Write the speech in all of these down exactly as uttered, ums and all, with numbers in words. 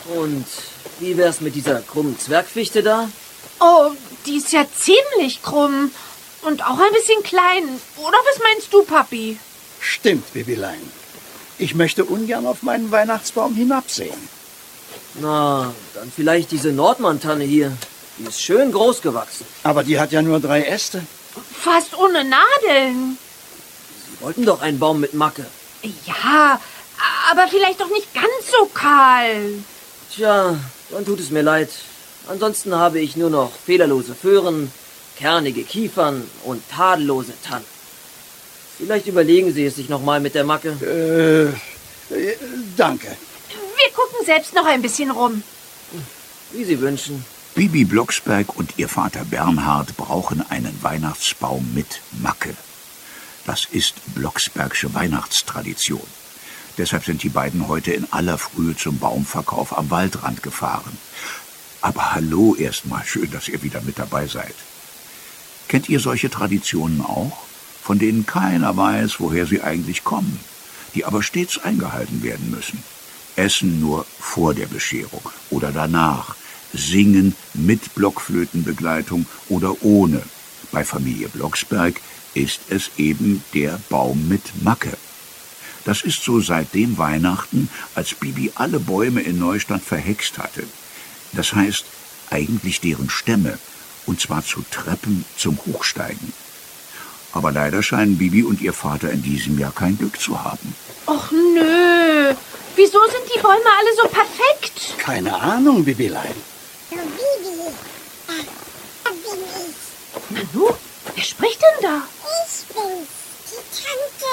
Und wie wär's mit dieser krummen Zwergfichte da? Oh, die ist ja ziemlich krumm. Und auch ein bisschen klein. Oder was meinst du, Papi? Stimmt, Bibilein. Ich möchte ungern auf meinen Weihnachtsbaum hinabsehen. Na, dann vielleicht diese Nordmann-Tanne hier. Die ist schön groß gewachsen. Aber die hat ja nur drei Äste. Fast ohne Nadeln. Sie wollten doch einen Baum mit Macke. Ja, aber vielleicht doch nicht ganz so kahl. Tja, dann tut es mir leid. Ansonsten habe ich nur noch fehlerlose Föhren, kernige Kiefern und tadellose Tannen. Vielleicht überlegen Sie es sich nochmal mit der Macke. Äh, äh, danke. Wir gucken selbst noch ein bisschen rum. Wie Sie wünschen. Bibi Blocksberg und ihr Vater Bernhard brauchen einen Weihnachtsbaum mit Macke. Das ist Blocksbergsche Weihnachtstradition. Deshalb sind die beiden heute in aller Frühe zum Baumverkauf am Waldrand gefahren. Aber hallo erstmal, schön, dass ihr wieder mit dabei seid. Kennt ihr solche Traditionen auch, von denen keiner weiß, woher sie eigentlich kommen, die aber stets eingehalten werden müssen? Essen nur vor der Bescherung oder danach, singen mit Blockflötenbegleitung oder ohne. Bei Familie Blocksberg ist es eben der Baum mit Macke. Das ist so seit dem Weihnachten, als Bibi alle Bäume in Neustadt verhext hatte. Das heißt, eigentlich deren Stämme, und zwar zu Treppen zum Hochsteigen. Aber leider scheinen Bibi und ihr Vater in diesem Jahr kein Glück zu haben. Och nö, wieso sind die Bäume alle so perfekt? Keine Ahnung, Bibilein. Bibi, äh, da bin ich. Nanu, wer spricht denn da? Ich bin's, die Tante,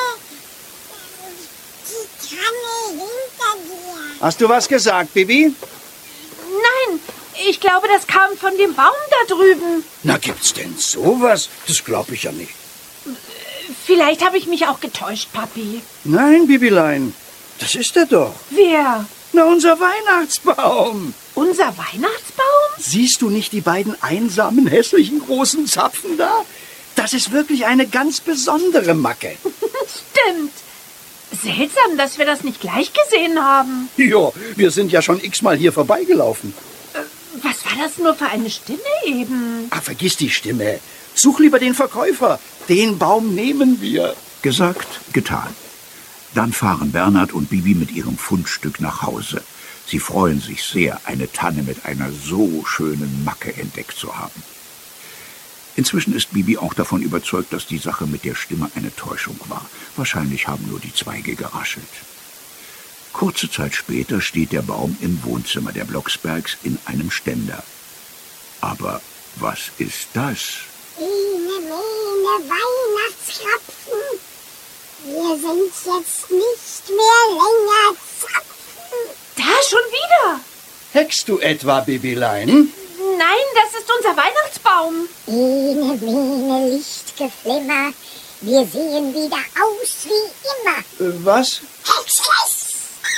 äh, die Tanne hinter dir. Hast du was gesagt, Bibi? Nein, ich glaube, das kam von dem Baum da drüben. Na, gibt's denn sowas? Das glaube ich ja nicht. Vielleicht habe ich mich auch getäuscht, Papi. Nein, Bibilein, das ist er doch. Wer? Na, unser Weihnachtsbaum. Unser Weihnachtsbaum? Siehst du nicht die beiden einsamen, hässlichen, großen Zapfen da? Das ist wirklich eine ganz besondere Macke. Stimmt. Seltsam, dass wir das nicht gleich gesehen haben. Ja, wir sind ja schon x-mal hier vorbeigelaufen. Was war das nur für eine Stimme eben? Ach, vergiss die Stimme. Such lieber den Verkäufer. Den Baum nehmen wir. Gesagt, getan. Dann fahren Bernhard und Bibi mit ihrem Fundstück nach Hause. Sie freuen sich sehr, eine Tanne mit einer so schönen Macke entdeckt zu haben. Inzwischen ist Bibi auch davon überzeugt, dass die Sache mit der Stimme eine Täuschung war. Wahrscheinlich haben nur die Zweige geraschelt. Kurze Zeit später steht der Baum im Wohnzimmer der Blocksbergs in einem Ständer. Aber was ist das? Ene, mene, Weihnachtskrapfen. Wir sind jetzt nicht mehr länger Zapfen. Da schon wieder. Heckst du etwa, Bibilein? Nein, das ist unser Weihnachtsbaum. Ene, mene, Lichtgeflimmer. Wir sehen wieder aus wie immer. Äh, was? Hexfest!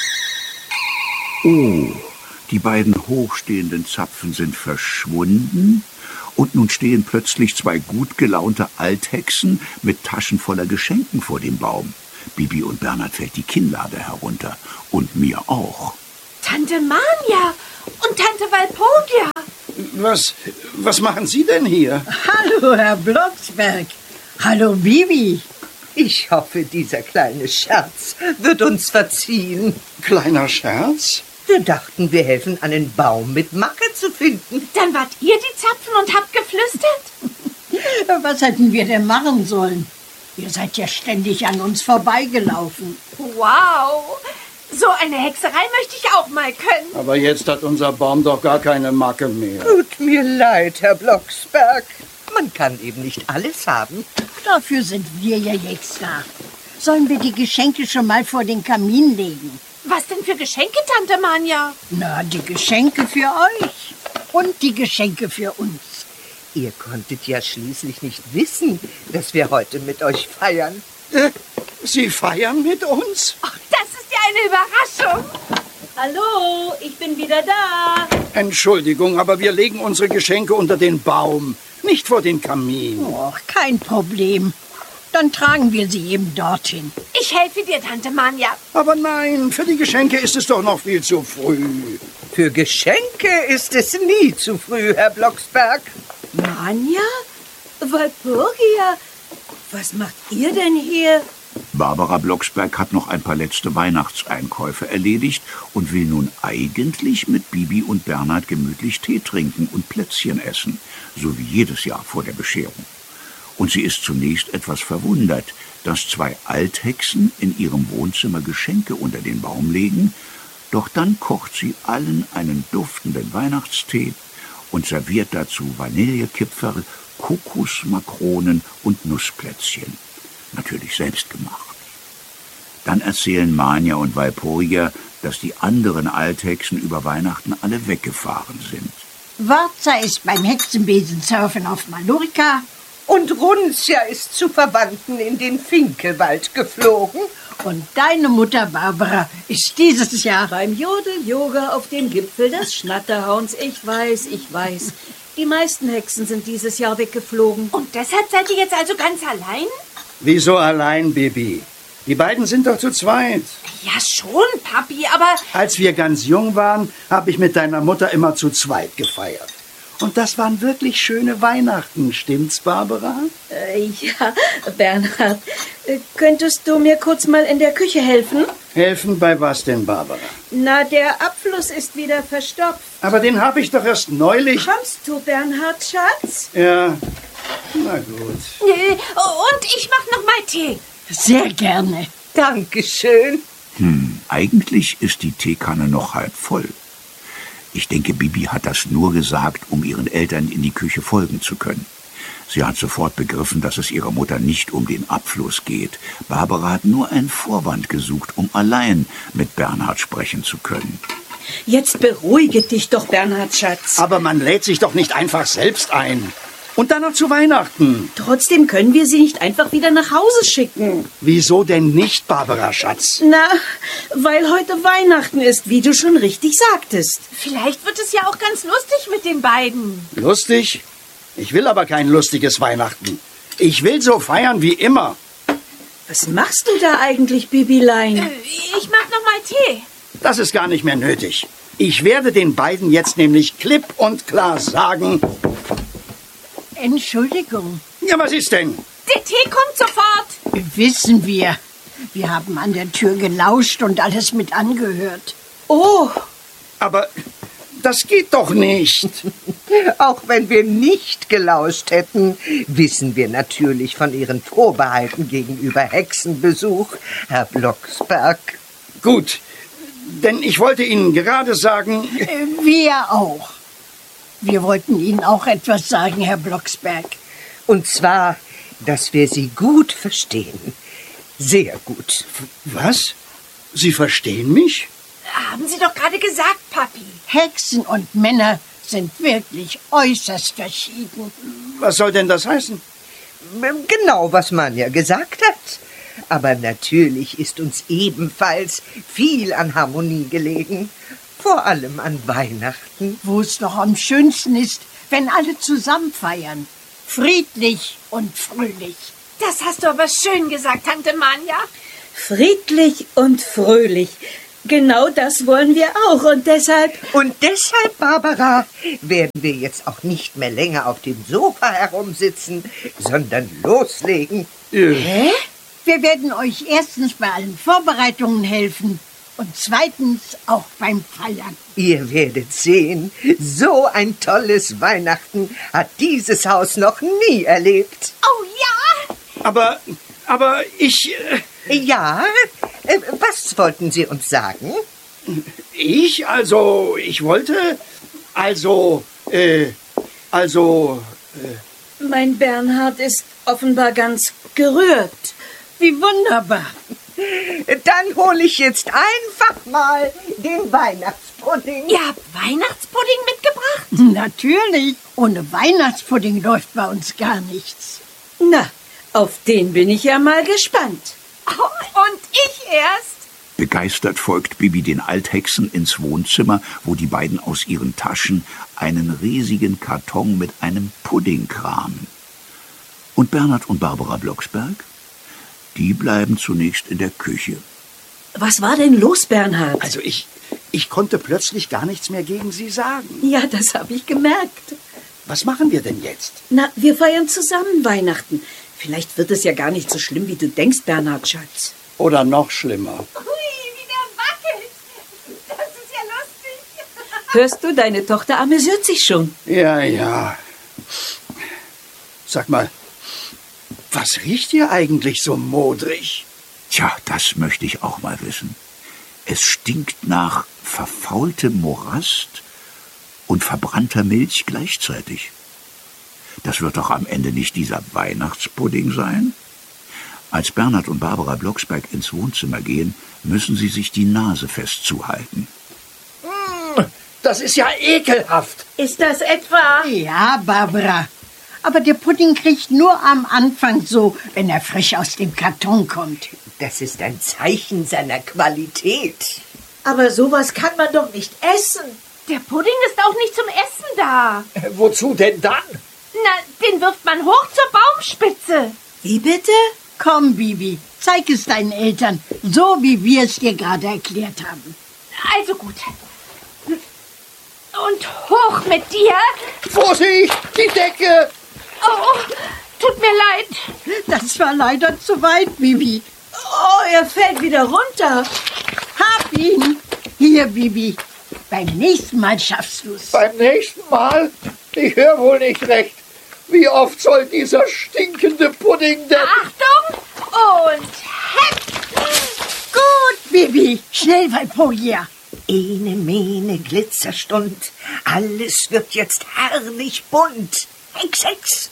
Oh, die beiden hochstehenden Zapfen sind verschwunden und nun stehen plötzlich zwei gut gelaunte Althexen mit Taschen voller Geschenken vor dem Baum. Bibi und Bernhard fällt die Kinnlade herunter und mir auch. Tante Manja und Tante Walpurgia. Was, was machen Sie denn hier? Hallo, Herr Blocksberg. Hallo, Bibi. Ich hoffe, dieser kleine Scherz wird uns verziehen. Kleiner Scherz? Wir dachten, wir helfen, einen Baum mit Macke zu finden. Dann wart ihr die Zapfen und habt geflüstert? Was hätten wir denn machen sollen? Ihr seid ja ständig an uns vorbeigelaufen. Wow, so eine Hexerei möchte ich auch mal können. Aber jetzt hat unser Baum doch gar keine Macke mehr. Tut mir leid, Herr Blocksberg. Man kann eben nicht alles haben. Dafür sind wir ja jetzt da. Sollen wir die Geschenke schon mal vor den Kamin legen? Was denn für Geschenke, Tante Manja? Na, die Geschenke für euch und die Geschenke für uns. Ihr konntet ja schließlich nicht wissen, dass wir heute mit euch feiern. Äh, Sie feiern mit uns? Ach, das ist ja eine Überraschung. Hallo, ich bin wieder da. Entschuldigung, aber wir legen unsere Geschenke unter den Baum, nicht vor den Kamin. Och, kein Problem. Dann tragen wir sie eben dorthin. Ich helfe dir, Tante Manja. Aber nein, für die Geschenke ist es doch noch viel zu früh. Für Geschenke ist es nie zu früh, Herr Blocksberg. Manja? Walpurgia? Was macht ihr denn hier? Barbara Blocksberg hat noch ein paar letzte Weihnachtseinkäufe erledigt und will nun eigentlich mit Bibi und Bernhard gemütlich Tee trinken und Plätzchen essen, so wie jedes Jahr vor der Bescherung. Und sie ist zunächst etwas verwundert, dass zwei Althexen in ihrem Wohnzimmer Geschenke unter den Baum legen, doch dann kocht sie allen einen duftenden Weihnachtstee und serviert dazu Vanillekipferl, Kokosmakronen und Nussplätzchen. Natürlich selbst gemacht. Dann erzählen Manja und Walpurgia, dass die anderen Althexen über Weihnachten alle weggefahren sind. Warza ist beim Hexenbesenzaufen auf Mallorca. Und Runzia ist zu Verwandten in den Finkelwald geflogen. Und deine Mutter Barbara ist dieses Jahr Beim Jodel-Yoga auf dem Gipfel des Schnatterhauns. Ich weiß, ich weiß. Die meisten Hexen sind dieses Jahr weggeflogen. Und deshalb seid ihr jetzt also ganz allein? Wieso allein, Bibi? Die beiden sind doch zu zweit. Ja schon, Papi, aber... Als wir ganz jung waren, habe ich mit deiner Mutter immer zu zweit gefeiert. Und das waren wirklich schöne Weihnachten, stimmt's, Barbara? Äh, ja, Bernhard, äh, könntest du mir kurz mal in der Küche helfen? Helfen bei was denn, Barbara? Na, der Abfluss ist wieder verstopft. Aber den habe ich doch erst neulich... Kommst du, Bernhard, Schatz? Ja, na gut. Äh, Und ich mach noch mal Tee. sehr gerne. Dankeschön. Hm, eigentlich ist die Teekanne noch halb voll. Ich denke, Bibi hat das nur gesagt, um ihren Eltern in die Küche folgen zu können. Sie hat sofort begriffen, dass es ihrer Mutter nicht um den Abfluss geht. Barbara hat nur einen Vorwand gesucht, um allein mit Bernhard sprechen zu können. Jetzt beruhige dich doch, Bernhard, Schatz. Aber man lädt sich doch nicht einfach selbst ein. Und dann noch zu Weihnachten. Trotzdem können wir sie nicht einfach wieder nach Hause schicken. Wieso denn nicht, Barbara, Schatz? Na, weil heute Weihnachten ist, wie du schon richtig sagtest. Vielleicht wird es ja auch ganz lustig mit den beiden. Lustig? Ich will aber kein lustiges Weihnachten. Ich will so feiern wie immer. Was machst du da eigentlich, Bibilein? Äh, Ich mach noch mal Tee. Das ist gar nicht mehr nötig. Ich werde den beiden jetzt nämlich klipp und klar sagen... Entschuldigung, Ja, was ist denn? Der Tee kommt sofort. wissen wir. Wir haben an der Tür gelauscht und alles mit angehört. Oh, Aber das geht doch nicht. Auch wenn wir nicht gelauscht hätten, wissen wir natürlich von Ihren Vorbehalten gegenüber Hexenbesuch, Herr Blocksberg. Gut, denn ich wollte Ihnen gerade sagen... Äh, Wir auch. Wir wollten Ihnen auch etwas sagen, Herr Blocksberg. Und zwar, dass wir Sie gut verstehen. Sehr gut. Was? Sie verstehen mich? Haben Sie doch gerade gesagt, Papi. Hexen und Männer sind wirklich äußerst verschieden. Was soll denn das heißen? Genau, was Manja gesagt hat. Aber natürlich ist uns ebenfalls viel an Harmonie gelegen. Vor allem an Weihnachten. Wo es doch am schönsten ist, wenn alle zusammen feiern. Friedlich und fröhlich. Das hast du aber schön gesagt, Tante Manja. friedlich und fröhlich. Genau das wollen wir auch und deshalb... Und deshalb, Barbara, werden wir jetzt auch nicht mehr länger auf dem Sofa herumsitzen, sondern loslegen. Hä? Wir werden euch erstens bei allen Vorbereitungen helfen und zweitens auch beim Feiern. Ihr werdet sehen, so ein tolles Weihnachten hat dieses Haus noch nie erlebt. Oh ja! Aber, aber ich... Äh, Ja, äh, was wollten Sie uns sagen? ich, also, ich wollte... Also, äh, also... Äh, Mein Bernhard ist offenbar ganz gerührt. Wie wunderbar. Dann hole ich jetzt einfach mal den Weihnachtspudding. Ihr habt Weihnachtspudding mitgebracht? Natürlich. Ohne Weihnachtspudding läuft bei uns gar nichts. Na, auf den bin ich ja mal gespannt. Oh, und ich erst? Begeistert folgt Bibi den Althexen ins Wohnzimmer, wo die beiden aus ihren Taschen einen riesigen Karton mit einem Pudding kramen. Und Bernhard und Barbara Blocksberg? Die bleiben zunächst in der Küche. Was war denn los, Bernhard? also ich... Ich konnte plötzlich gar nichts mehr gegen Sie sagen. Ja, das habe ich gemerkt. Was machen wir denn jetzt? Na, wir feiern zusammen Weihnachten. Vielleicht wird es ja gar nicht so schlimm, wie du denkst, Bernhard, Schatz. Oder noch schlimmer. Hui, wie der wackelt. Das ist ja lustig. Hörst du, deine Tochter amüsiert sich schon. Ja, ja. Sag mal, was riecht hier eigentlich so modrig? Tja, das möchte ich auch mal wissen. Es stinkt nach verfaultem Morast und verbrannter Milch gleichzeitig. Das wird doch am Ende nicht dieser Weihnachtspudding sein? Als Bernhard und Barbara Blocksberg ins Wohnzimmer gehen, müssen sie sich die Nase fest zuhalten. Das ist ja ekelhaft. Ist das etwa? Ja, Barbara. Aber der Pudding kriegt nur am Anfang so, wenn er frisch aus dem Karton kommt. Das ist ein Zeichen seiner Qualität. Aber sowas kann man doch nicht essen. Der Pudding ist auch nicht zum Essen da. Äh, wozu denn dann? Na, den wirft man hoch zur Baumspitze. Wie bitte? Komm, Bibi, zeig es deinen Eltern, so wie wir es dir gerade erklärt haben. Also gut. Und hoch mit dir. Vorsicht, die Decke! Oh, tut mir leid. Das war leider zu weit, Bibi. Oh, er fällt wieder runter. Hab ihn. Hier, Bibi. Beim nächsten Mal schaffst du's. Beim nächsten Mal? Ich höre wohl nicht recht. Wie oft soll dieser stinkende Pudding denn... Achtung und hepp. Gut, Bibi. Schnell, Walpurgia. Ene, mene, Glitzerstund. Alles wird jetzt herrlich bunt. Hex, hex.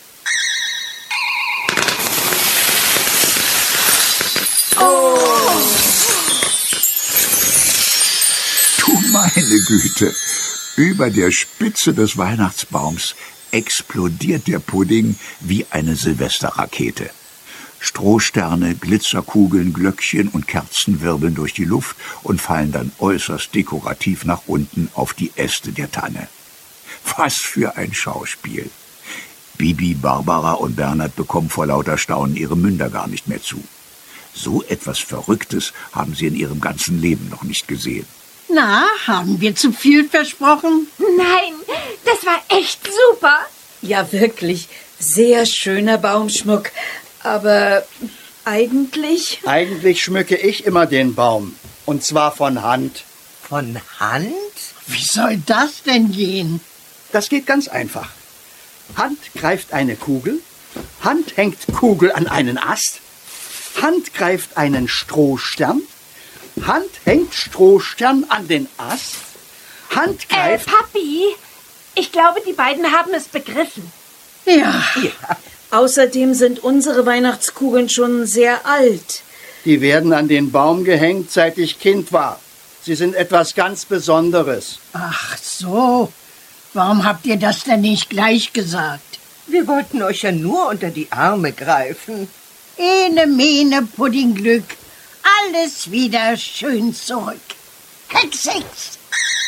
Du meine Güte! Über der Spitze des Weihnachtsbaums explodiert der Pudding wie eine Silvesterrakete. Strohsterne, Glitzerkugeln, Glöckchen und Kerzen wirbeln durch die Luft und fallen dann äußerst dekorativ nach unten auf die Äste der Tanne. Was für ein Schauspiel! Bibi, Barbara und Bernhard bekommen vor lauter Staunen ihre Münder gar nicht mehr zu. So etwas Verrücktes haben sie in ihrem ganzen Leben noch nicht gesehen. Na, haben wir zu viel versprochen? Nein, das war echt super. Ja, wirklich. Sehr schöner Baumschmuck. Aber eigentlich... Eigentlich schmücke ich immer den Baum. Und zwar von Hand. Von Hand? Wie soll das denn gehen? Das geht ganz einfach. Hand greift eine Kugel, Hand hängt Kugel an einen Ast, Hand greift einen Strohstern, Hand hängt Strohstern an den Ast, Hand Äh, greift... Papi, ich glaube, die beiden haben es begriffen. Ja, Ja. Außerdem sind unsere Weihnachtskugeln schon sehr alt. Die werden an den Baum gehängt, seit ich Kind war. Sie sind etwas ganz Besonderes. ach so. Warum habt ihr das denn nicht gleich gesagt? Wir wollten euch ja nur unter die Arme greifen. Ene, mene, Puddingglück. Alles wieder schön zurück. Hex, hex.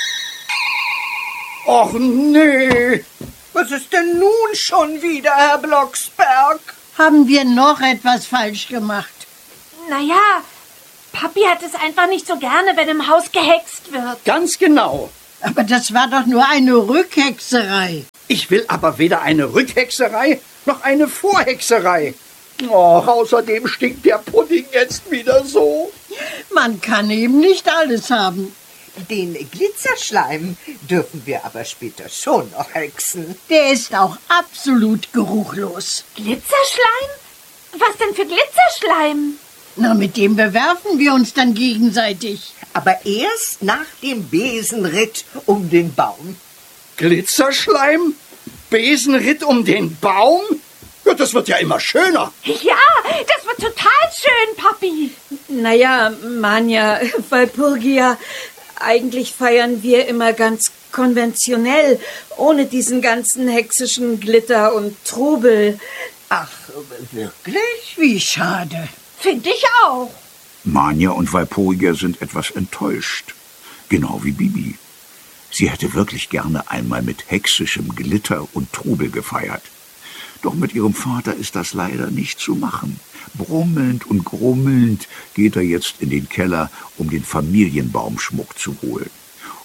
Och nee! Was ist denn nun schon wieder, Herr Blocksberg? Haben wir noch etwas falsch gemacht? Naja, Papi hat es einfach nicht so gerne, wenn im Haus gehext wird. Ganz genau. Aber das war doch nur eine Rückhexerei. Ich will aber weder eine Rückhexerei noch eine Vorhexerei. Oh, außerdem stinkt der Pudding jetzt wieder so. Man kann eben nicht alles haben. Den Glitzerschleim dürfen wir aber später schon noch hexen. Der ist auch absolut geruchlos. Glitzerschleim? Was denn für Glitzerschleim? Na, mit dem bewerfen wir uns dann gegenseitig. Aber erst nach dem Besenritt um den Baum. Glitzerschleim? Besenritt um den Baum? Ja, das wird ja immer schöner. Ja, das wird total schön, Papi. Naja, Manja, Walpurgia, eigentlich feiern wir immer ganz konventionell, ohne diesen ganzen hexischen Glitter und Trubel. Ach, wirklich? Wie schade. Finde ich auch. Manja und Walpurgia sind etwas enttäuscht. Genau wie Bibi. Sie hätte wirklich gerne einmal mit hexischem Glitter und Trubel gefeiert. Doch mit ihrem Vater ist das leider nicht zu machen. Brummelnd und grummelnd geht er jetzt in den Keller, um den Familienbaumschmuck zu holen.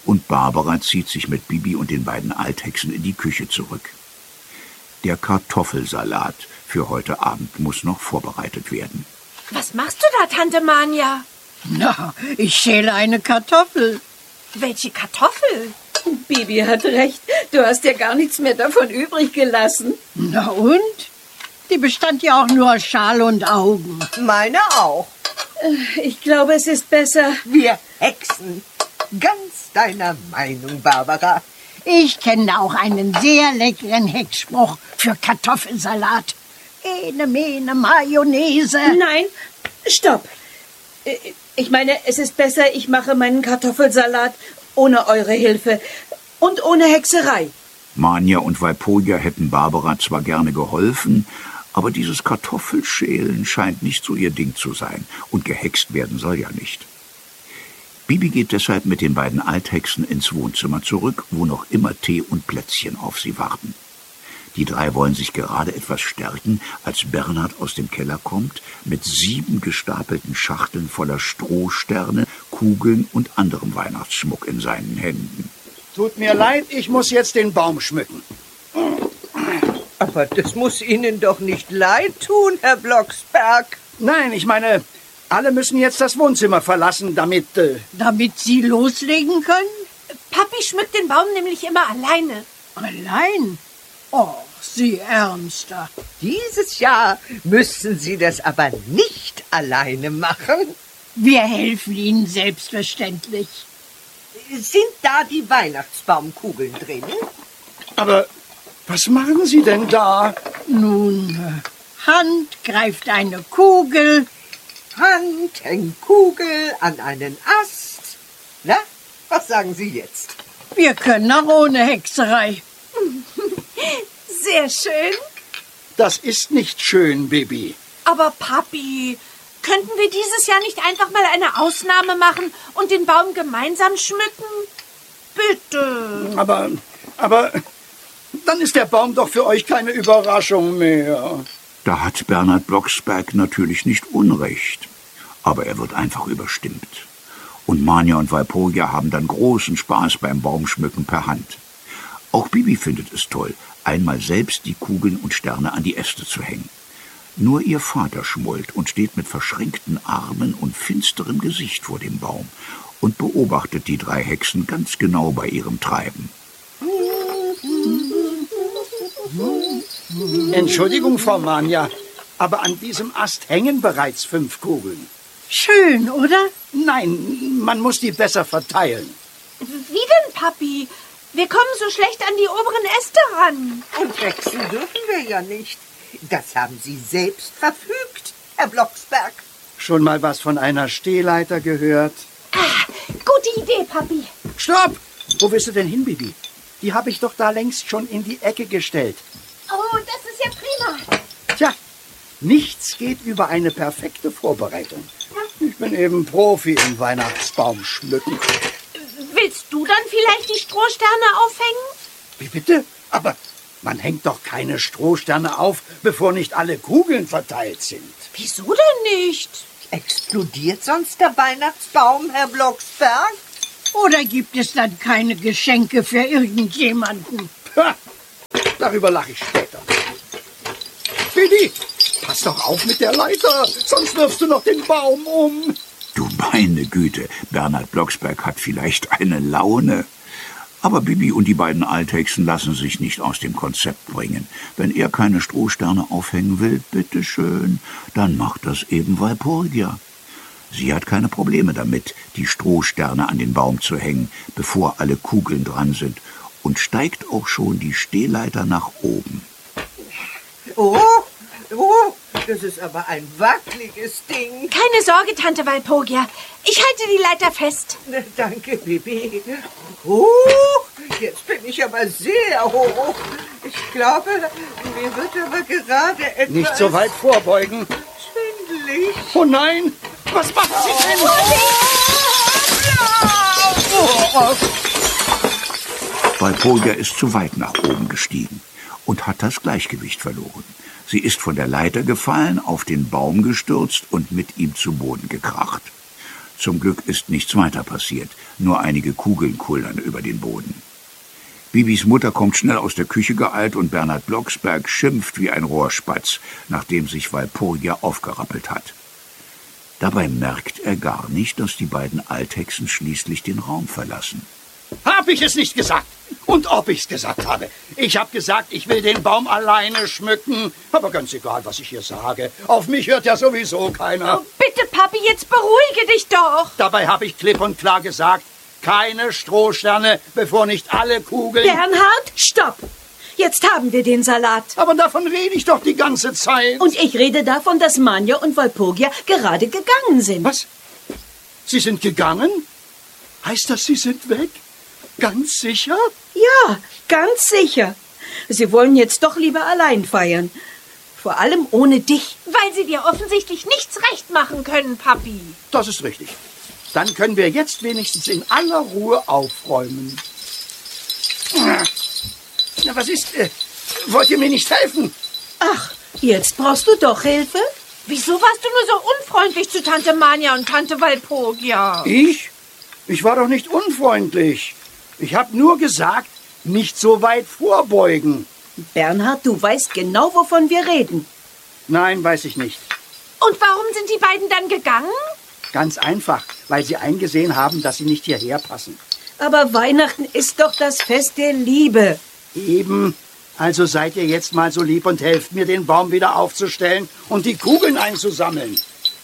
und Barbara zieht sich mit Bibi und den beiden Althexen in die Küche zurück. Der Kartoffelsalat für heute Abend muss noch vorbereitet werden. Was machst du da, Tante Manja? Na, ich schäle eine Kartoffel. Welche Kartoffel? Bibi hat recht. Du hast ja gar nichts mehr davon übrig gelassen. Na und? Die bestand ja auch nur aus Schale und Augen. Meine auch. Ich glaube, es ist besser. Wir Hexen. Ganz deiner Meinung, Barbara. Ich kenne auch einen sehr leckeren Hexspruch für Kartoffelsalat. Ene, mene, Mayonnaise. Nein, stopp. Ich meine, es ist besser, ich mache meinen Kartoffelsalat ohne eure Hilfe und ohne Hexerei. Manja und Walpurga hätten Barbara zwar gerne geholfen, aber dieses Kartoffelschälen scheint nicht so ihr Ding zu sein, und gehext werden soll ja nicht. Bibi geht deshalb mit den beiden Althexen ins Wohnzimmer zurück, wo noch immer Tee und Plätzchen auf sie warten. Die drei wollen sich gerade etwas stärken, als Bernhard aus dem Keller kommt, mit sieben gestapelten Schachteln voller Strohsterne, Kugeln und anderem Weihnachtsschmuck in seinen Händen. Tut mir leid, ich muss jetzt den Baum schmücken. Aber das muss Ihnen doch nicht leid tun, Herr Blocksberg. Nein, ich meine, alle müssen jetzt das Wohnzimmer verlassen, damit... Äh Damit Sie loslegen können? Papi schmückt den Baum nämlich immer alleine. Allein? Oh, Sie Ärmster. Dieses Jahr müssen Sie das aber nicht alleine machen. Wir helfen Ihnen selbstverständlich. Sind da die Weihnachtsbaumkugeln drin? Aber was machen Sie denn da? Nun, äh, Hand greift eine Kugel. Hand hängt Kugel an einen Ast. Na, was sagen Sie jetzt? Wir können auch ohne Hexerei. Sehr schön. Das ist nicht schön, Bibi. Aber Papi, könnten wir dieses Jahr nicht einfach mal eine Ausnahme machen und den Baum gemeinsam schmücken? Bitte. Aber, aber, dann ist der Baum doch für euch keine Überraschung mehr. Da hat Bernhard Blocksberg natürlich nicht Unrecht, aber er wird einfach überstimmt. Und Manja und Walpurga haben dann großen Spaß beim Baumschmücken per Hand. Auch Bibi findet es toll, einmal selbst die Kugeln und Sterne an die Äste zu hängen. Nur ihr Vater schmollt und steht mit verschränkten Armen und finsterem Gesicht vor dem Baum und beobachtet die drei Hexen ganz genau bei ihrem Treiben. Entschuldigung, Frau Manja, aber an diesem Ast hängen bereits fünf Kugeln. Schön, oder? Nein, man muss die besser verteilen. Wie denn, Papi? Wir kommen so schlecht an die oberen Äste ran. Und wechseln dürfen wir ja nicht. Das haben Sie selbst verfügt, Herr Blocksberg. Schon mal was von einer Stehleiter gehört? Ah, gute Idee, Papi. Stopp! Wo bist du denn hin, Bibi? Die habe ich doch da längst schon in die Ecke gestellt. Oh, das ist ja prima. Tja, nichts geht über eine perfekte Vorbereitung. Ich bin eben Profi im Weihnachtsbaum schmücken. Willst du dann vielleicht die Strohsterne aufhängen? Wie bitte? Aber man hängt doch keine Strohsterne auf, bevor nicht alle Kugeln verteilt sind. Wieso denn nicht? Explodiert sonst der Weihnachtsbaum, Herr Blocksberg? Oder gibt es dann keine Geschenke für irgendjemanden? Ha, darüber lache ich später. Bibi, pass doch auf mit der Leiter, sonst wirfst du noch den Baum um. Du meine Güte, Bernhard Blocksberg hat vielleicht eine Laune. Aber Bibi und die beiden Althexen lassen sich nicht aus dem Konzept bringen. Wenn er keine Strohsterne aufhängen will, bitteschön, dann macht das eben Walpurga. Sie hat keine Probleme damit, die Strohsterne an den Baum zu hängen, bevor alle Kugeln dran sind, und steigt auch schon die Stehleiter nach oben. Oh, oh, das ist aber ein wackeliges Ding. Keine Sorge, Tante Walpurga. Ich halte die Leiter fest. Danke, Bibi. Hoch, jetzt bin ich aber sehr hoch. Ich glaube, mir wird aber gerade etwas... Nicht so weit vorbeugen. Schwindelig. Oh nein, was macht sie denn? Oh, oh. Walpurga ist zu weit nach oben gestiegen und hat das Gleichgewicht verloren. Sie ist von der Leiter gefallen, auf den Baum gestürzt und mit ihm zu Boden gekracht. Zum Glück ist nichts weiter passiert, nur einige Kugeln kullern über den Boden. Bibis Mutter kommt schnell aus der Küche geeilt und Bernhard Blocksberg schimpft wie ein Rohrspatz, nachdem sich Walpurgia aufgerappelt hat. Dabei merkt er gar nicht, dass die beiden Althexen schließlich den Raum verlassen. Hab ich es nicht gesagt? Und ob ich's gesagt habe? Ich hab gesagt, ich will den Baum alleine schmücken. Aber ganz egal, was ich hier sage. Auf mich hört ja sowieso keiner. Oh, bitte, Papi, jetzt beruhige dich doch. Dabei habe ich klipp und klar gesagt, keine Strohsterne, bevor nicht alle Kugeln... Bernhard, stopp! Jetzt haben wir den Salat. Aber davon rede ich doch die ganze Zeit. Und ich rede davon, dass Manja und Walpurgia gerade gegangen sind. Was? Sie sind gegangen? Heißt das, Sie sind weg? Ganz sicher? Ja, ganz sicher. Sie wollen jetzt doch lieber allein feiern. Vor allem ohne dich. Weil sie dir offensichtlich nichts recht machen können, Papi. Das ist richtig. Dann können wir jetzt wenigstens in aller Ruhe aufräumen. Na, was ist? Äh, wollt ihr mir nicht helfen? Ach, jetzt brauchst du doch Hilfe? Wieso warst du nur so unfreundlich zu Tante Manja und Tante Walpurgia? Ich? Ich war doch nicht unfreundlich. Ich habe nur gesagt, nicht so weit vorbeugen. Bernhard, du weißt genau, wovon wir reden. Nein, weiß ich nicht. Und warum sind die beiden dann gegangen? Ganz einfach, weil sie eingesehen haben, dass sie nicht hierher passen. Aber Weihnachten ist doch das Fest der Liebe. Eben. Also seid ihr jetzt mal so lieb und helft mir, den Baum wieder aufzustellen und die Kugeln einzusammeln.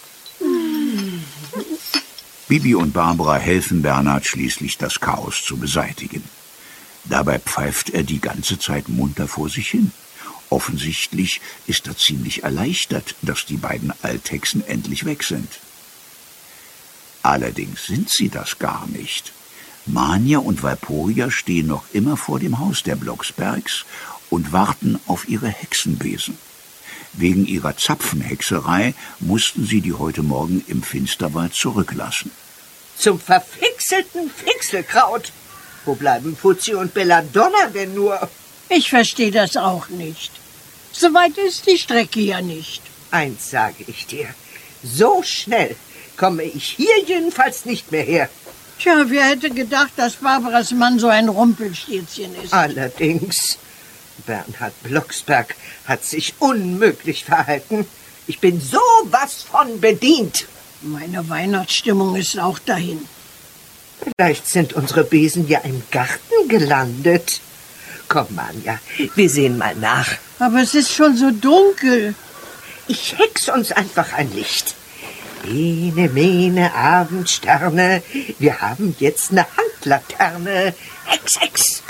Bibi und Barbara helfen Bernhard schließlich, das Chaos zu beseitigen. Dabei pfeift er die ganze Zeit munter vor sich hin. Offensichtlich ist er ziemlich erleichtert, dass die beiden Althexen endlich weg sind. Allerdings sind sie das gar nicht. Manja und Walpurgia stehen noch immer vor dem Haus der Blocksbergs und warten auf ihre Hexenbesen. Wegen ihrer Zapfenhexerei mussten sie die heute Morgen im Finsterwald zurücklassen. Zum verfixelten Fixelkraut. Wo bleiben Fuzzi und Belladonna denn nur? Ich verstehe das auch nicht. So weit ist die Strecke ja nicht. Eins sage ich dir. So schnell komme ich hier jedenfalls nicht mehr her. Tja, wer hätte gedacht, dass Barbaras Mann so ein Rumpelstilzchen ist? Allerdings, Bernhard Blocksberg hat sich unmöglich verhalten. Ich bin sowas von bedient. Meine Weihnachtsstimmung ist auch dahin. Vielleicht sind unsere Besen ja im Garten gelandet. Komm, Manja, wir sehen mal nach. Aber es ist schon so dunkel. Ich hex uns einfach ein Licht. Ene, mene, Abendsterne. Wir haben jetzt eine Handlaterne. Hex, hex.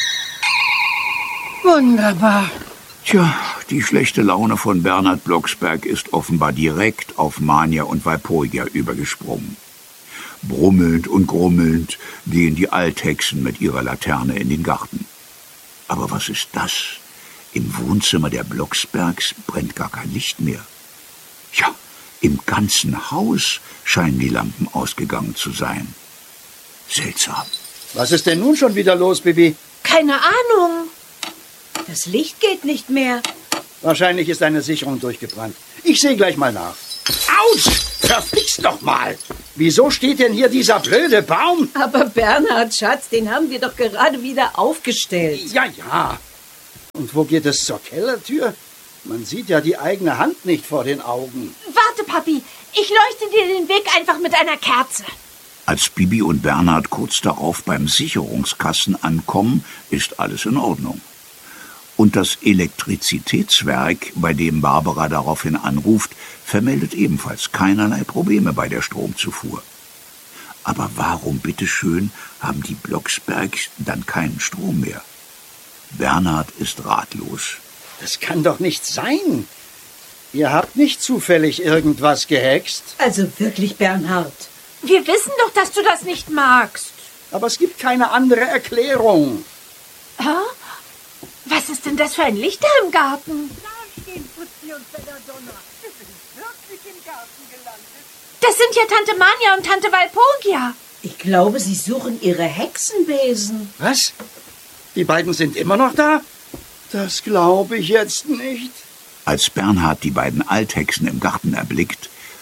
Wunderbar. Tja, die schlechte Laune von Bernhard Blocksberg ist offenbar direkt auf Manja und Walpurgia übergesprungen. Brummelnd und grummelnd gehen die Althexen mit ihrer Laterne in den Garten. Aber was ist das? Im Wohnzimmer der Blocksbergs brennt gar kein Licht mehr. Ja, im ganzen Haus scheinen die Lampen ausgegangen zu sein. Seltsam. Was ist denn nun schon wieder los, Bibi? Keine Ahnung. Das Licht geht nicht mehr. Wahrscheinlich ist eine Sicherung durchgebrannt. Ich sehe gleich mal nach. Autsch! Verflixt doch mal! Wieso steht denn hier dieser blöde Baum? Aber Bernhard, Schatz, den haben wir doch gerade wieder aufgestellt. Ja, ja. Und wo geht es zur Kellertür? Man sieht ja die eigene Hand nicht vor den Augen. Warte, Papi. Ich leuchte dir den Weg einfach mit einer Kerze. Als Bibi und Bernhard kurz darauf beim Sicherungskasten ankommen, ist alles in Ordnung. Und das Elektrizitätswerk, bei dem Barbara daraufhin anruft, vermeldet ebenfalls keinerlei Probleme bei der Stromzufuhr. Aber warum, bitteschön, haben die Blocksbergs dann keinen Strom mehr? Bernhard ist ratlos. Das kann doch nicht sein. Ihr habt nicht zufällig irgendwas gehext. Also wirklich, Bernhard. Wir wissen doch, dass du das nicht magst. Aber es gibt keine andere Erklärung. Hä? Was ist denn das für ein Licht da im Garten? Da stehen Fuzzi und Belladonna. Wir sind wirklich im Garten gelandet. Das sind ja Tante Manja und Tante Walpurgia. Ich glaube, sie suchen ihre Hexenbesen. Was? Die beiden sind immer noch da? Das glaube ich jetzt nicht. Als Bernhard die beiden Althexen im Garten erblickt,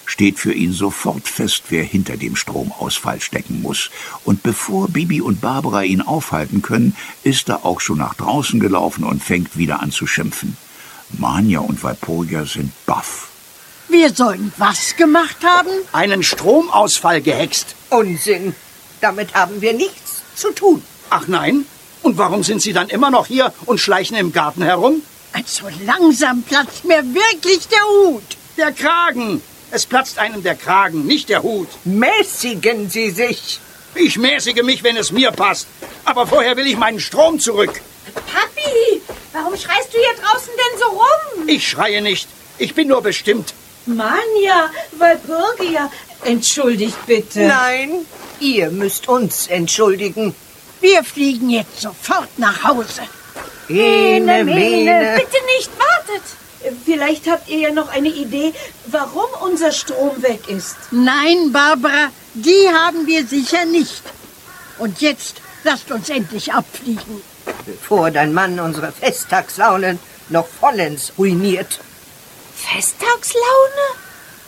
steht für ihn sofort fest, wer hinter dem Stromausfall stecken muss. Und bevor Bibi und Barbara ihn aufhalten können, ist er auch schon nach draußen gelaufen und fängt wieder an zu schimpfen. Manja und Walpurga sind baff. Wir sollen was gemacht haben? Einen Stromausfall gehext. Unsinn. Damit haben wir nichts zu tun. Ach nein? Und warum sind Sie dann immer noch hier und schleichen im Garten herum? Also langsam platzt mir wirklich der Hut. Der Kragen. Es platzt einem der Kragen, nicht der Hut. Mäßigen Sie sich. Ich mäßige mich, wenn es mir passt. Aber vorher will ich meinen Strom zurück. Papi, warum schreist du hier draußen denn so rum? Ich schreie nicht. Ich bin nur bestimmt. Manja, Walpurgia, entschuldigt bitte. Nein, ihr müsst uns entschuldigen. Wir fliegen jetzt sofort nach Hause. Ene, mene. Bitte nicht, wartet. Vielleicht habt ihr ja noch eine Idee, warum unser Strom weg ist. Nein, Barbara, die haben wir sicher nicht. Und jetzt lasst uns endlich abfliegen. Bevor dein Mann unsere Festtagslaune noch vollends ruiniert. Festtagslaune?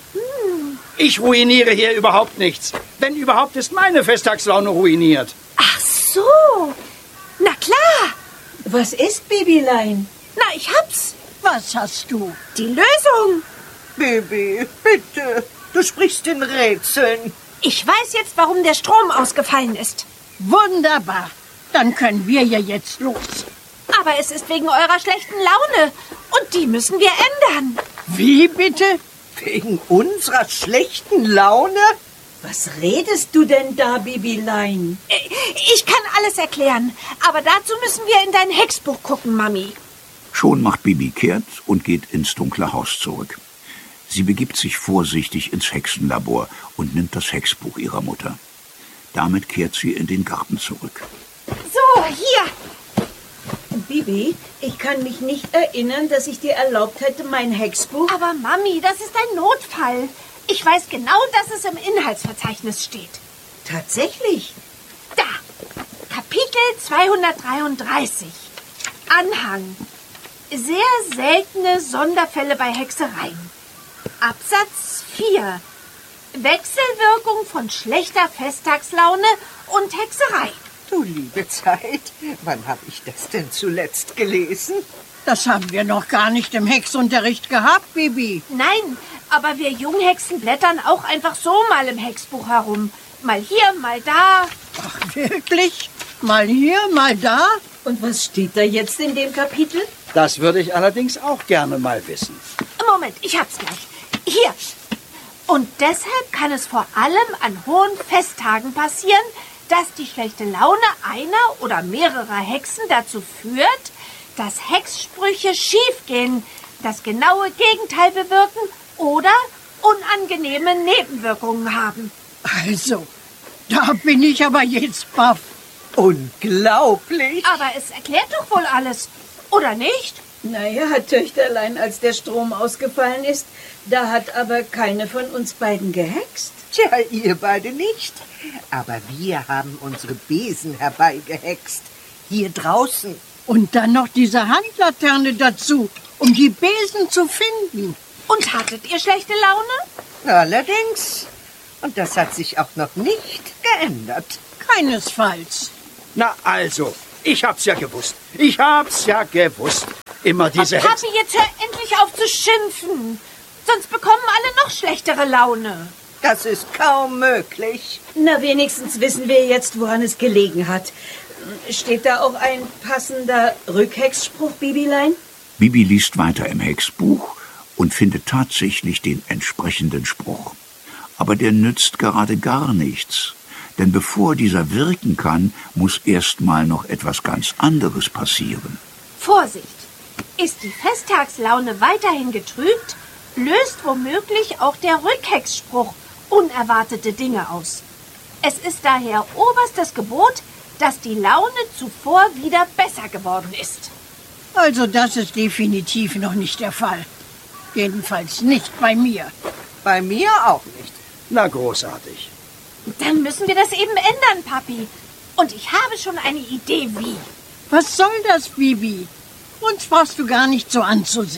Ich ruiniere hier überhaupt nichts. Wenn überhaupt, ist meine Festtagslaune ruiniert. Ach so. Na klar. Was ist, Babylein? Na, ich hab's. Was hast du? Die Lösung. Bibi, bitte, du sprichst in Rätseln. Ich weiß jetzt, warum der Strom ausgefallen ist. Wunderbar. Dann können wir ja jetzt los. Aber es ist wegen eurer schlechten Laune. Und die müssen wir ändern. Wie bitte? Wegen unserer schlechten Laune? Was redest du denn da, Babylein? Ich kann alles erklären. Aber dazu müssen wir in dein Hexbuch gucken, Mami. Schon macht Bibi kehrt und geht ins dunkle Haus zurück. Sie begibt sich vorsichtig ins Hexenlabor und nimmt das Hexbuch ihrer Mutter. Damit kehrt sie in den Garten zurück. So, hier. Bibi, ich kann mich nicht erinnern, dass ich dir erlaubt hätte, mein Hexbuch... Aber Mami, das ist ein Notfall. Ich weiß genau, dass es im Inhaltsverzeichnis steht. Tatsächlich? Da. Kapitel zweihundertdreiunddreißig. Anhang. Sehr seltene Sonderfälle bei Hexereien. Absatz vier. Wechselwirkung von schlechter Festtagslaune und Hexerei. Du liebe Zeit, wann habe ich das denn zuletzt gelesen? Das haben wir noch gar nicht im Hexunterricht gehabt, Bibi. Nein, aber wir Junghexen blättern auch einfach so mal im Hexbuch herum. Mal hier, mal da. Ach, wirklich? Mal hier, mal da? Und was steht da jetzt in dem Kapitel? Das würde ich allerdings auch gerne mal wissen. Moment, ich hab's gleich. Hier. Und deshalb kann es vor allem an hohen Festtagen passieren, dass die schlechte Laune einer oder mehrerer Hexen dazu führt, dass Hexsprüche schiefgehen, das genaue Gegenteil bewirken oder unangenehme Nebenwirkungen haben. Also, da bin ich aber jetzt baff. Unglaublich. Aber es erklärt doch wohl alles, oder nicht? Naja, Töchterlein, als der Strom ausgefallen ist, da hat aber keine von uns beiden gehext. Tja, ihr beide nicht. Aber wir haben unsere Besen herbeigehext. Hier draußen. Und dann noch diese Handlaterne dazu, um die Besen zu finden. Und hattet ihr schlechte Laune? Allerdings. Und das hat sich auch noch nicht geändert. Keinesfalls. Na also, ich hab's ja gewusst. Ich hab's ja gewusst. Immer diese Papi, Hexen. jetzt hör endlich auf zu schimpfen. Sonst bekommen alle noch schlechtere Laune. Das ist kaum möglich. Na, wenigstens wissen wir jetzt, woran es gelegen hat. Steht da auch ein passender Rückhexspruch, Bibilein? Bibi liest weiter im Hexbuch und findet tatsächlich den entsprechenden Spruch. Aber der nützt gerade gar nichts. Denn bevor dieser wirken kann, muss erst mal noch etwas ganz anderes passieren. Vorsicht! Ist die Festtagslaune weiterhin getrübt, löst womöglich auch der Rückhexspruch unerwartete Dinge aus. Es ist daher oberstes Gebot, dass die Laune zuvor wieder besser geworden ist. Also das ist definitiv noch nicht der Fall. Jedenfalls nicht bei mir. Bei mir auch nicht. Na, großartig. Dann müssen wir das eben ändern, Papi. Und ich habe schon eine Idee, wie. Was soll das, Bibi? Uns brauchst du gar nicht so anzusehen.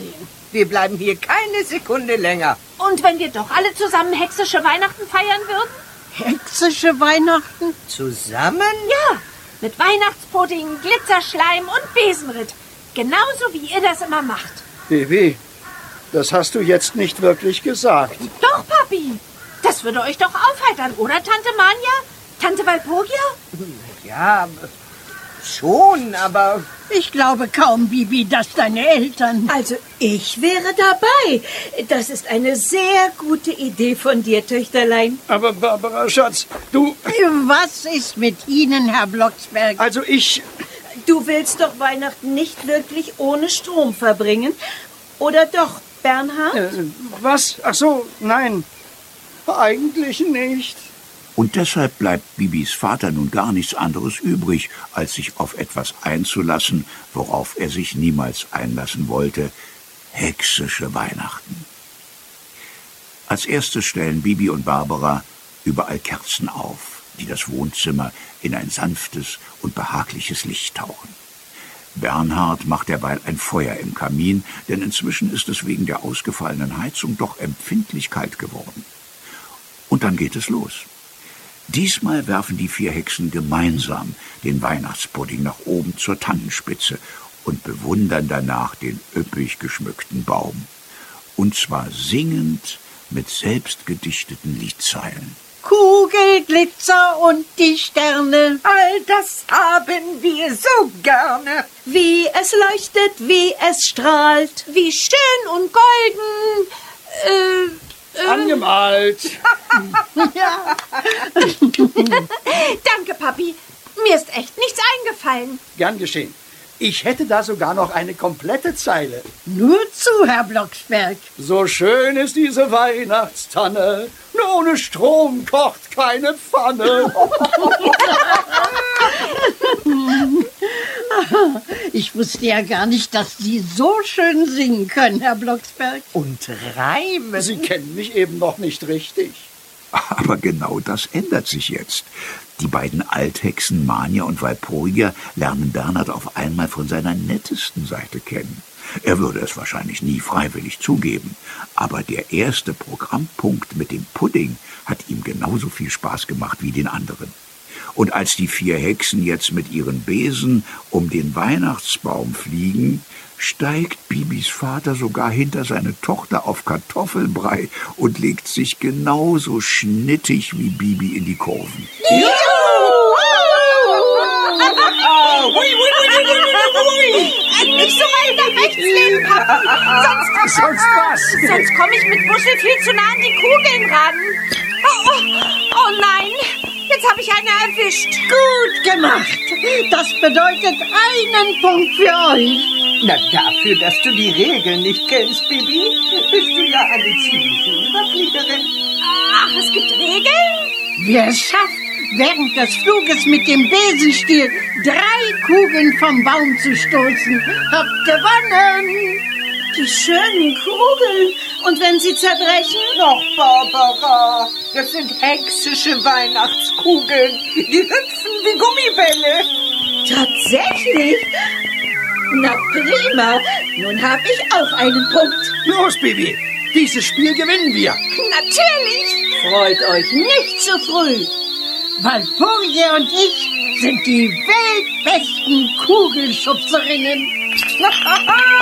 Wir bleiben hier keine Sekunde länger. Und wenn wir doch alle zusammen hexische Weihnachten feiern würden? Hexische Weihnachten? Zusammen? Ja, mit Weihnachtspudding, Glitzerschleim und Besenritt. Genauso wie ihr das immer macht. Bibi, das hast du jetzt nicht wirklich gesagt. Doch, Papi. Das würde euch doch aufheitern, oder, Tante Manja? Tante Walpurgia? Ja, schon, aber... Ich glaube kaum, Bibi, dass deine Eltern... Also ich wäre dabei. Das ist eine sehr gute Idee von dir, Töchterlein. Aber Barbara, Schatz, du... Was ist mit Ihnen, Herr Blocksberg? Also ich... Du willst doch Weihnachten nicht wirklich ohne Strom verbringen? Oder doch, Bernhard? Äh, was? Ach so, nein. Eigentlich nicht. Und deshalb bleibt Bibis Vater nun gar nichts anderes übrig, als sich auf etwas einzulassen, worauf er sich niemals einlassen wollte: hexische Weihnachten. Als erstes stellen Bibi und Barbara überall Kerzen auf, die das Wohnzimmer in ein sanftes und behagliches Licht tauchen. Bernhard macht derweil ein Feuer im Kamin, denn inzwischen ist es wegen der ausgefallenen Heizung doch empfindlich kalt geworden. Und dann geht es los. Diesmal werfen die vier Hexen gemeinsam den Weihnachtspudding nach oben zur Tannenspitze und bewundern danach den üppig geschmückten Baum. Und zwar singend mit selbstgedichteten Liedzeilen. Kugel, Glitzer und die Sterne. All das haben wir so gerne. Wie es leuchtet, wie es strahlt. Wie schön und golden. Äh, äh, Angemalt. Ja. Danke, Papi. Mir ist echt nichts eingefallen. Gern geschehen. Ich hätte da sogar noch eine komplette Zeile. Nur zu, Herr Blocksberg. So schön ist diese Weihnachtstanne, nur ohne Strom kocht keine Pfanne. Ich wusste ja gar nicht, dass Sie so schön singen können, Herr Blocksberg. Und reimen. Sie kennen mich eben noch nicht richtig. Aber genau das ändert sich jetzt. Die beiden Althexen Manja und Walpurgia lernen Bernhard auf einmal von seiner nettesten Seite kennen. Er würde es wahrscheinlich nie freiwillig zugeben, aber der erste Programmpunkt mit dem Pudding hat ihm genauso viel Spaß gemacht wie den anderen. Und als die vier Hexen jetzt mit ihren Besen um den Weihnachtsbaum fliegen, steigt Bibis Vater sogar hinter seine Tochter auf Kartoffelbrei und legt sich genauso schnittig wie Bibi in die Kurven. Nicht so weit nach rechts lehnen, Papi. Sonst, Sonst was? sonst komme ich mit Buschel viel zu nah an die Kugeln ran. Oh, oh, oh nein, jetzt habe ich eine erwischt. Gut gemacht. Das bedeutet einen Punkt für euch. Na, dafür, dass du die Regeln nicht kennst, Bibi, bist du ja eine ziemliche Überfliegerin. Ach, es gibt Regeln? Wer es schafft, während des Fluges mit dem Besenstiel drei Kugeln vom Baum zu stoßen, hat gewonnen. Die schönen Kugeln. Und wenn sie zerbrechen? Doch, Barbara, das sind hexische Weihnachtskugeln. Die hüpfen wie Gummibälle. Tatsächlich? Na prima. Nun habe ich auch einen Punkt. Los, Bibi, dieses Spiel gewinnen wir. Natürlich. Freut euch nicht zu früh. Walpurgia und ich sind die weltbesten Kugelschubserinnen.